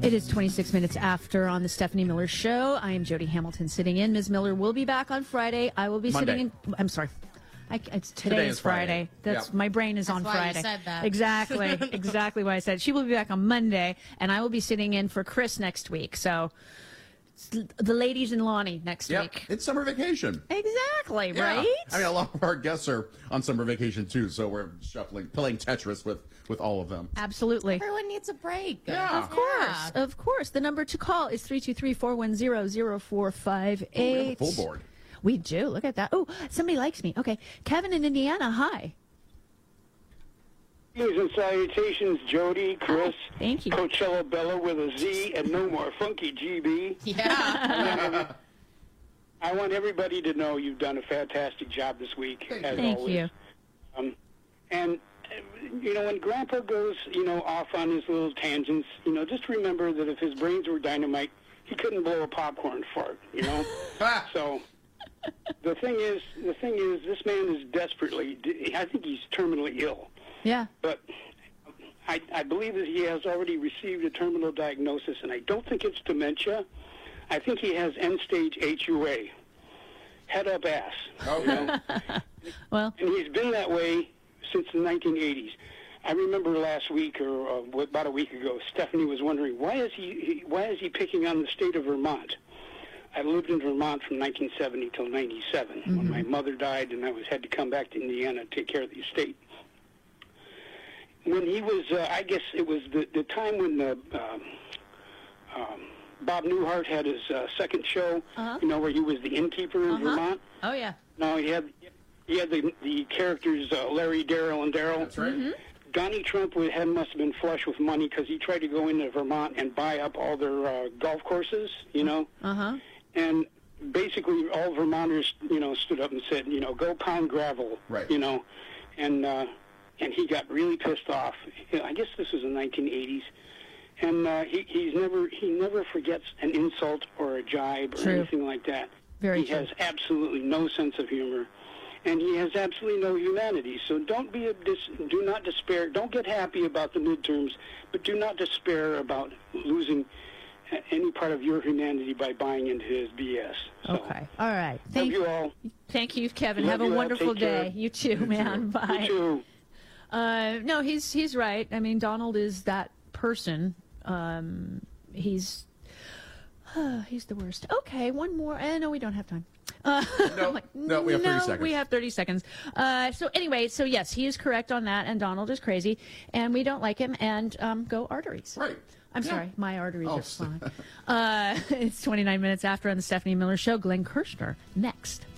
It is 26 minutes after on the Stephanie Miller Show. I am Jody Hamilton sitting in. Ms. Miller will be back on Friday. I will be Monday. sitting in. I'm sorry. Today is Friday. That's Yep. My brain is on why Friday. you said that. Exactly why I said. She will be back on Monday, and I will be sitting in for Chris next week. So the ladies and Lonnie next week. It's summer vacation. Exactly, Yeah. right? I mean, a lot of our guests are on summer vacation too, so we're playing Tetris with all of them. Absolutely. Everyone needs a break. Yeah. Of course. The number to call is 323-410-0458. We have a full board. We do. Look at that. Oh, somebody likes me. Okay. Kevin in Indiana. Hi. Greetings and salutations, Jody, Chris, thank you. Coachella Bella with a Z, and no more Funky GB. Yeah. I want everybody to know you've done a fantastic job this week, as Thank always. you. And, when Grandpa goes, off on his little tangents, just remember that if his brains were dynamite, he couldn't blow a popcorn fart, So the thing is, this man is desperately, I think he's terminally ill. Yeah. But I believe that he has already received a terminal diagnosis, and I don't think it's dementia. I think he has end-stage HUA, head up ass. Okay. Well. And he's been that way since the 1980s. I remember last week, or about a week ago, Stephanie was wondering, why is he picking on the state of Vermont? I lived in Vermont from 1970 till 97, when my mother died, and I had to come back to Indiana to take care of the estate. When he was, I guess it was the time when Bob Newhart had his second show, where he was the innkeeper in Vermont. Oh, yeah. No, he had the characters Larry, Daryl, and Daryl. That's right. Donnie Trump must have been flush with money because he tried to go into Vermont and buy up all their golf courses, And basically all Vermonters, stood up and said, go pound gravel, Right. And he got really pissed off. I guess this was in the 1980s. And he never forgets an insult or a jibe or anything like that. Very he true. has absolutely no sense of humor, and he has absolutely no humanity. So do not despair. Don't get happy about the midterms, but do not despair about losing any part of your humanity by buying into his BS. So, Okay. All right. Love you all. Thank you, Kevin. Love Have a you all. wonderful Take care. day. You too, man. Bye. You too. No, he's right. I mean, Donald is that person. He's the worst. Okay, one more. No, we don't have time. No, we have 30 seconds. We have 30 seconds. So anyway, yes, he is correct on that, and Donald is crazy, and we don't like him, and go arteries. Right. I'm Yeah. sorry, my arteries Oh, are fine. It's 29 minutes after on the Stephanie Miller Show. Glenn Kirshner next.